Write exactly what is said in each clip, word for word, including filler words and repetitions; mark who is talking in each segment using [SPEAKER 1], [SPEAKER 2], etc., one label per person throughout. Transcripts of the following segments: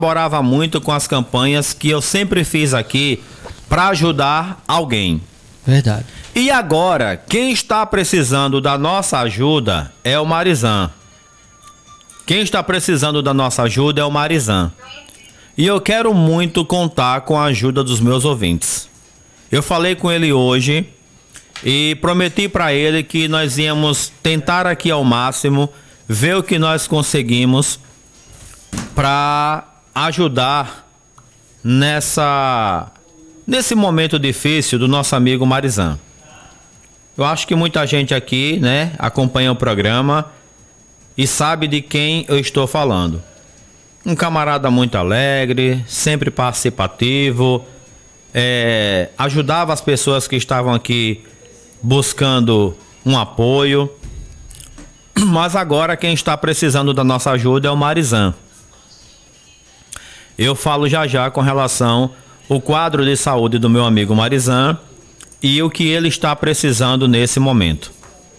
[SPEAKER 1] colaborava muito com as campanhas que eu sempre fiz aqui para ajudar alguém.
[SPEAKER 2] Verdade.
[SPEAKER 1] E agora, quem está precisando da nossa ajuda é o Marizan. Quem está precisando da nossa ajuda é o Marizan. E eu quero muito contar com a ajuda dos meus ouvintes. Eu falei com ele hoje e prometi para ele que nós íamos tentar aqui ao máximo ver o que nós conseguimos para ajudar nessa nesse momento difícil do nosso amigo Marizan. Eu acho que muita gente aqui, né, acompanha o programa e sabe de quem eu estou falando. Um camarada muito alegre, sempre participativo, é, ajudava as pessoas que estavam aqui buscando um apoio. Mas agora quem está precisando da nossa ajuda é o Marizan. Eu falo já já com relação ao quadro de saúde do meu amigo Marizan e o que ele está precisando nesse momento.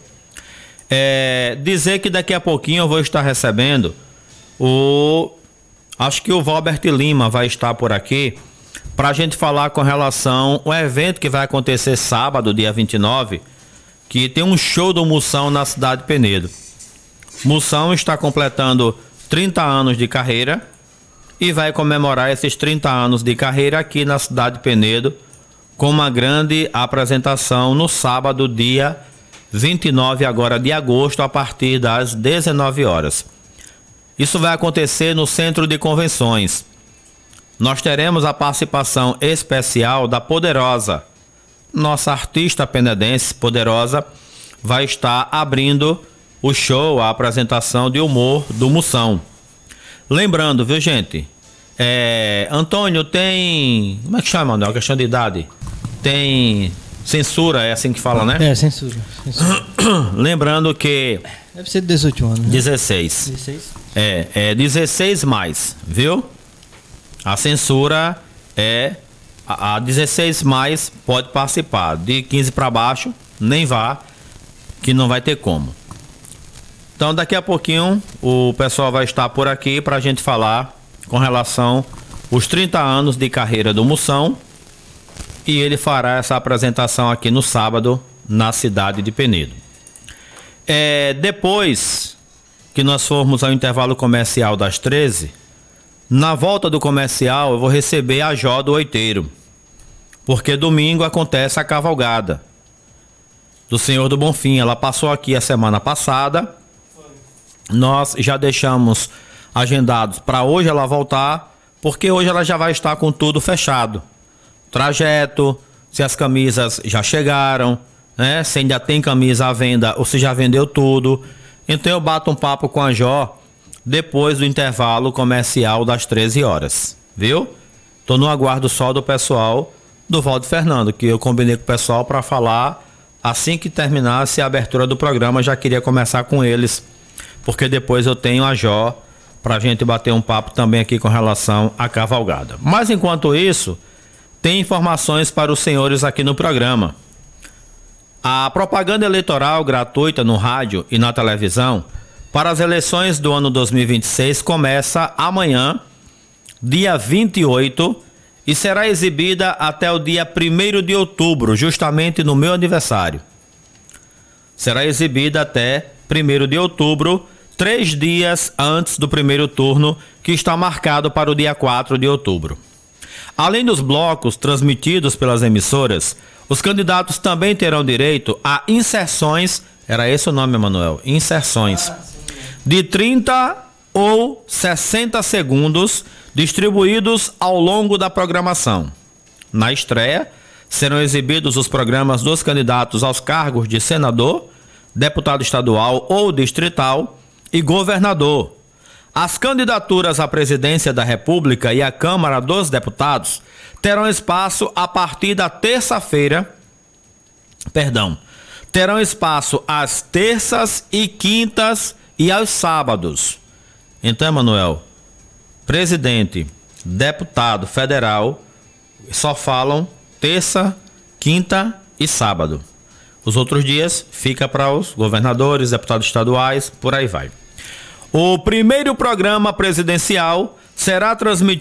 [SPEAKER 1] É, dizer que daqui a pouquinho eu vou estar recebendo o... Acho que o Valbert Lima vai estar por aqui para a gente falar com relação ao evento que vai acontecer sábado, dia vinte e nove, que tem um show do Moção na cidade de Penedo. Moção está completando trinta anos de carreira e vai comemorar esses trinta anos de carreira aqui na cidade de Penedo com uma grande apresentação no sábado, dia vinte e nove agora de agosto, a partir das dezenove horas. Isso vai acontecer no Centro de Convenções. Nós teremos a participação especial da Poderosa. Nossa artista penedense, Poderosa, vai estar abrindo o show, a apresentação de humor do Moção. Lembrando, viu, gente? É, Antônio, tem... Como é que chama, Manuel? Questão de idade. Tem censura, é assim que fala, né?
[SPEAKER 2] É, censura. censura.
[SPEAKER 1] Lembrando que...
[SPEAKER 2] Deve ser de dezoito anos, né?
[SPEAKER 1] dezesseis.
[SPEAKER 2] dezesseis?
[SPEAKER 1] É, é dezesseis mais, viu? A censura é... A, a dezesseis mais pode participar. De quinze para baixo, nem vá, que não vai ter como. Então daqui a pouquinho o pessoal vai estar por aqui para a gente falar com relação aos trinta anos de carreira do Moção, e ele fará essa apresentação aqui no sábado na cidade de Penedo. É, depois que nós formos ao intervalo comercial das treze, na volta do comercial eu vou receber a Jó do Oiteiro, porque domingo acontece a cavalgada do Senhor do Bonfim. Ela passou aqui a semana passada. Nós já deixamos agendados para hoje ela voltar, porque hoje ela já vai estar com tudo fechado. Trajeto, se as camisas já chegaram, né? Se ainda tem camisa à venda ou se já vendeu tudo. Então eu bato um papo com a Jó depois do intervalo comercial das treze horas, viu? Tô no aguardo só do pessoal do Valdo Fernando, que eu combinei com o pessoal para falar assim que terminasse a abertura do programa. Já queria começar com eles, porque depois eu tenho a Jó pra gente bater um papo também aqui com relação à cavalgada. Mas enquanto isso, tem informações para os senhores aqui no programa. A propaganda eleitoral gratuita no rádio e na televisão para as eleições do ano dois mil e vinte e seis começa amanhã, dia vinte e oito, e será exibida até o dia primeiro de outubro, justamente no meu aniversário. Será exibida até primeiro de outubro, três dias antes do primeiro turno, que está marcado para o dia quatro de outubro. Além dos blocos transmitidos pelas emissoras, os candidatos também terão direito a inserções, era esse o nome, Emanuel? Inserções, de trinta ou sessenta segundos, distribuídos ao longo da programação. Na estreia, serão exibidos os programas dos candidatos aos cargos de senador, deputado estadual ou distrital e governador. As candidaturas à presidência da República e à Câmara dos Deputados terão espaço a partir da terça-feira, perdão, terão espaço às terças e quintas e aos sábados. Então, Emanuel, presidente, deputado federal, só falam terça, quinta e sábado. Os outros dias fica para os governadores, deputados estaduais, por aí vai. O primeiro programa presidencial será transmitido